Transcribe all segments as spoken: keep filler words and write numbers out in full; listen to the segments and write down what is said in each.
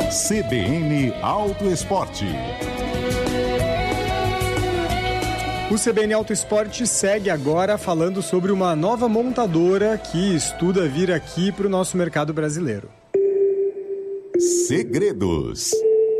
C B N Auto Esporte. O C B N Auto Esporte segue agora falando sobre uma nova montadora que estuda vir aqui para o nosso mercado brasileiro. Segredos.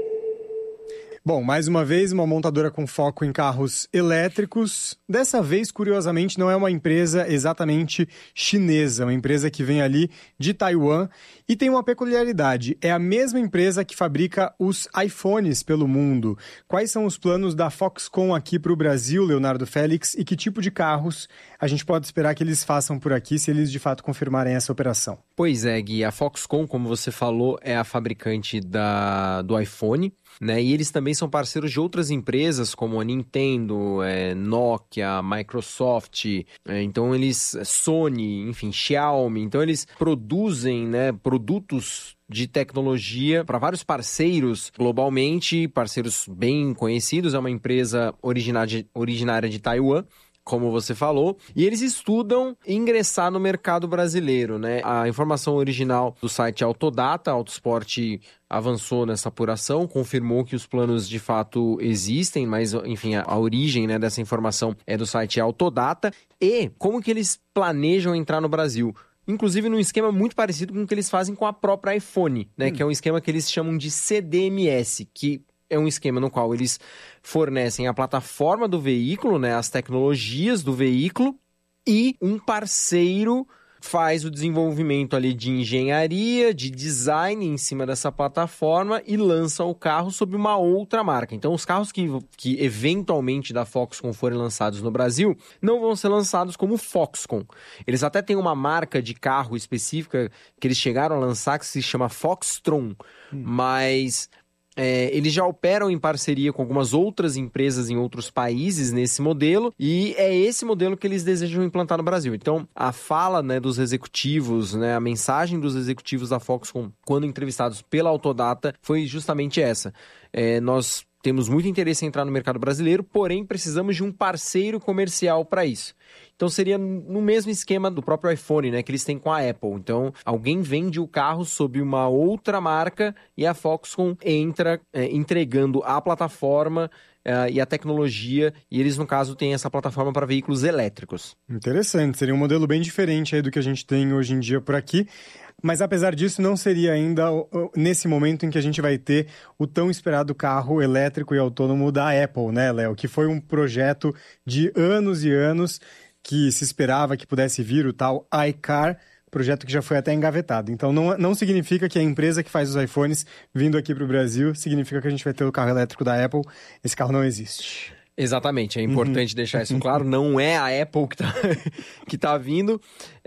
Bom, mais uma vez, uma montadora com foco em carros elétricos. Dessa vez, curiosamente, não é uma empresa exatamente chinesa, uma empresa que vem ali de Taiwan e tem uma peculiaridade. É a mesma empresa que fabrica os iPhones pelo mundo. Quais são os planos da Foxconn aqui para o Brasil, Leonardo Félix, e que tipo de carros a gente pode esperar que eles façam por aqui se eles de fato confirmarem essa operação? Pois é, Gui, a Foxconn, como você falou, é a fabricante da, do iPhone, né? E eles também são parceiros de outras empresas como a Nintendo, é, Nokia, Microsoft, é, então eles, Sony, enfim, Xiaomi, então eles produzem, né, produtos de tecnologia para vários parceiros globalmente, parceiros bem conhecidos. É uma empresa originária, originária de Taiwan, como você falou, e eles estudam ingressar no mercado brasileiro, né? A informação original do site Autodata, Autosport avançou nessa apuração, confirmou que os planos de fato existem, mas, enfim, a, a origem, né, dessa informação é do site Autodata. E como que eles planejam entrar no Brasil? Inclusive num esquema muito parecido com o que eles fazem com a própria iPhone, né? Hum. Que é um esquema que eles chamam de C D M S, que é um esquema no qual eles fornecem a plataforma do veículo, né, as tecnologias do veículo, e um parceiro faz o desenvolvimento ali de engenharia, de design em cima dessa plataforma e lança o carro sob uma outra marca. Então, os carros que, que eventualmente da Foxconn forem lançados no Brasil não vão ser lançados como Foxconn. Eles até têm uma marca de carro específica que eles chegaram a lançar que se chama Foxtron, hum. mas... É, eles já operam em parceria com algumas outras empresas em outros países nesse modelo e é esse modelo que eles desejam implantar no Brasil. Então, a fala, né, dos executivos, né, a mensagem dos executivos da Foxconn, quando entrevistados pela Autodata, foi justamente essa. É, nós temos muito interesse em entrar no mercado brasileiro, porém precisamos de um parceiro comercial para isso. Então seria no mesmo esquema do próprio iPhone, né, que eles têm com a Apple. Então alguém vende o carro sob uma outra marca e a Foxconn entra é, entregando a plataforma é, e a tecnologia, e eles no caso têm essa plataforma para veículos elétricos. Interessante, seria um modelo bem diferente aí do que a gente tem hoje em dia por aqui. Mas apesar disso, não seria ainda nesse momento em que a gente vai ter o tão esperado carro elétrico e autônomo da Apple, né, Léo? Que foi um projeto de anos e anos que se esperava que pudesse vir, o tal iCar, projeto que já foi até engavetado. Então não, não significa que a empresa que faz os iPhones vindo aqui para o Brasil, significa que a gente vai ter o carro elétrico da Apple. Esse carro não existe. Exatamente, é importante uhum. deixar isso claro, não é a Apple que está que tá vindo,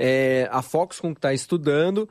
é a Foxconn que está estudando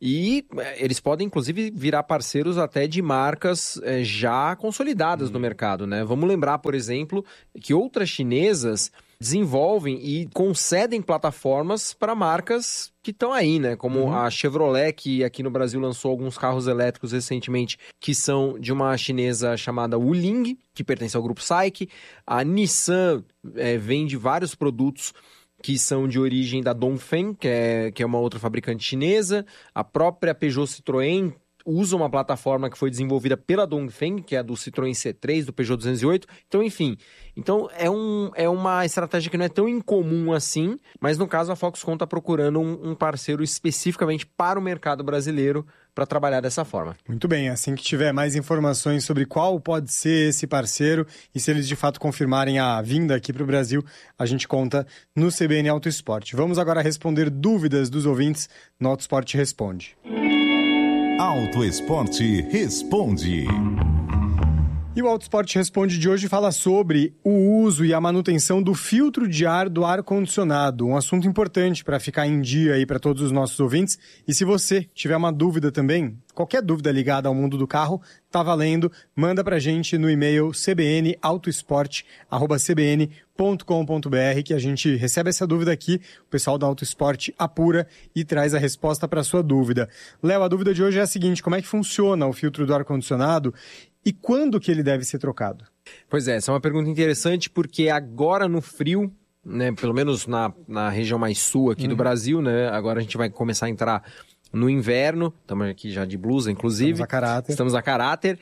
e eles podem inclusive virar parceiros até de marcas é, já consolidadas uhum. no mercado, né? Vamos lembrar, por exemplo, que outras chinesas desenvolvem e concedem plataformas para marcas que estão aí, né? Como uhum. a Chevrolet, que aqui no Brasil lançou alguns carros elétricos recentemente, que são de uma chinesa chamada Wuling, que pertence ao grupo SAIC. A Nissan é, vende vários produtos que são de origem da Dongfeng, que é, que é uma outra fabricante chinesa. A própria Peugeot Citroën usa uma plataforma que foi desenvolvida pela Dongfeng, que é a do Citroën C três, do Peugeot duzentos e oito. Então, enfim, então é, um, é uma estratégia que não é tão incomum assim, mas no caso a Foxconn está procurando um, um parceiro especificamente para o mercado brasileiro para trabalhar dessa forma. Muito bem, assim que tiver mais informações sobre qual pode ser esse parceiro e se eles de fato confirmarem a vinda aqui para o Brasil, a gente conta no C B N Auto Esporte. Vamos agora responder dúvidas dos ouvintes no Auto Esporte Responde. Auto Esporte Responde. E o Auto Esporte Responde de hoje fala sobre o uso e a manutenção do filtro de ar do ar-condicionado. Um assunto importante para ficar em dia aí para todos os nossos ouvintes. E se você tiver uma dúvida também, qualquer dúvida ligada ao mundo do carro, tá valendo. Manda pra gente no e-mail c b n autosport arroba c b n ponto com ponto b r que a gente recebe essa dúvida aqui. O pessoal da Auto Esporte apura e traz a resposta para sua dúvida. Léo, a dúvida de hoje é a seguinte: como é que funciona o filtro do ar-condicionado e quando que ele deve ser trocado? Pois é, essa é uma pergunta interessante porque agora no frio, né, pelo menos na, na região mais sul aqui uhum. do Brasil, né, agora a gente vai começar a entrar no inverno, estamos aqui já de blusa, inclusive. Estamos a caráter. Estamos a caráter.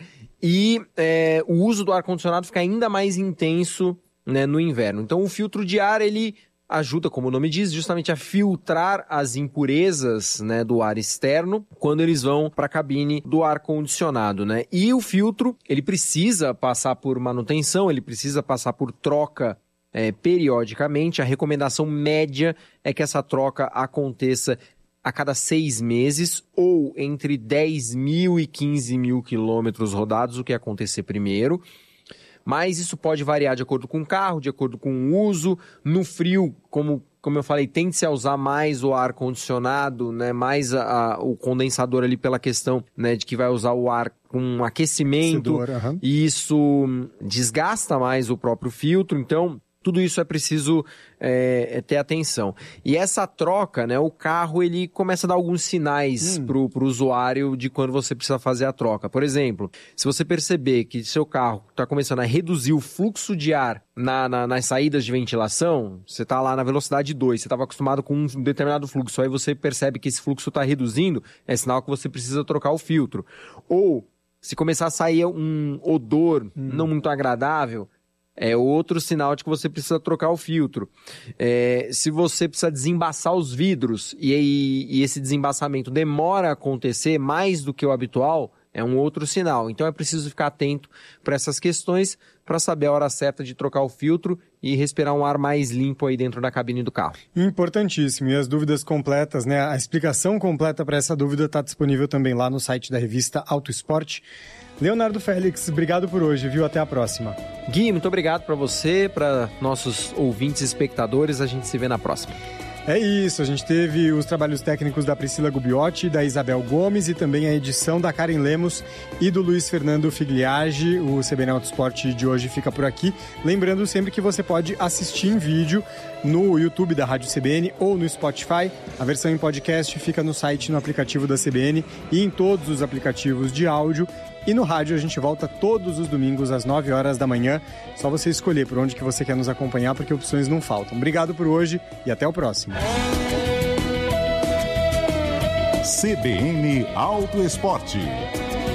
E é, o uso do ar-condicionado fica ainda mais intenso, né, no inverno. Então, o filtro de ar, ele ajuda, como o nome diz, justamente a filtrar as impurezas, né, do ar externo quando eles vão para a cabine do ar-condicionado, né? E o filtro, ele precisa passar por manutenção, ele precisa passar por troca é, periodicamente. A recomendação média é que essa troca aconteça a cada seis meses ou entre dez mil e quinze mil quilômetros rodados, o que acontecer primeiro. Mas isso pode variar de acordo com o carro, de acordo com o uso. No frio, como, como eu falei, tende-se a usar mais o ar-condicionado, né? Mais a, a, o condensador ali pela questão, né, de que vai usar o ar com aquecimento. Aquecedor, uhum. E isso desgasta mais o próprio filtro, então tudo isso é preciso é, ter atenção. E essa troca, né, o carro ele começa a dar alguns sinais hum. pro, pro usuário de quando você precisa fazer a troca. Por exemplo, se você perceber que seu carro está começando a reduzir o fluxo de ar na, na, nas saídas de ventilação, você está lá na velocidade dois, você estava acostumado com um determinado fluxo, aí você percebe que esse fluxo está reduzindo, é sinal que você precisa trocar o filtro. Ou, se começar a sair um odor hum. não muito agradável, é outro sinal de que você precisa trocar o filtro. É, se você precisa desembaçar os vidros e, e, e esse desembaçamento demora a acontecer mais do que o habitual, é um outro sinal. Então é preciso ficar atento para essas questões para saber a hora certa de trocar o filtro e respirar um ar mais limpo aí dentro da cabine do carro. Importantíssimo. E as dúvidas completas, né? A explicação completa para essa dúvida está disponível também lá no site da revista Auto Esporte. Leonardo Félix, obrigado por hoje, viu? Até a próxima. Gui, muito obrigado para você, para nossos ouvintes e espectadores. A gente se vê na próxima. É isso, a gente teve os trabalhos técnicos da Priscila Gubiotti, da Isabel Gomes e também a edição da Karen Lemos e do Luiz Fernando Figliage. O C B N Auto Esporte de hoje fica por aqui. Lembrando sempre que você pode assistir em vídeo no YouTube da Rádio C B N ou no Spotify. A versão em podcast fica no site e no aplicativo da C B N e em todos os aplicativos de áudio. E no rádio a gente volta todos os domingos às nove horas da manhã. Só você escolher por onde que você quer nos acompanhar, porque opções não faltam. Obrigado por hoje e até o próximo. C B N Auto Esporte.